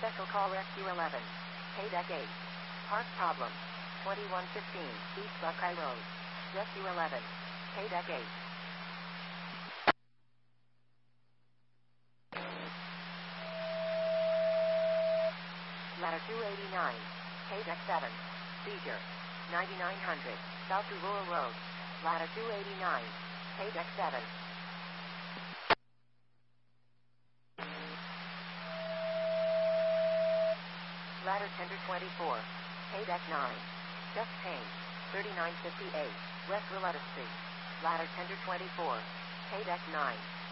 Special Call Rescue 11. Paydeck 8. Park problem. 2115 East Buckeye Road. Rescue 11. Paydeck 8. Ladder 289. Paydeck 7. Seizure. 9900 South Rural Road. Ladder 289. Paydeck 7. Ladder Tender 24. Paydeck 9. Just Payne. 3958 West Willetta Street. Ladder Tender 24. Paydeck 9.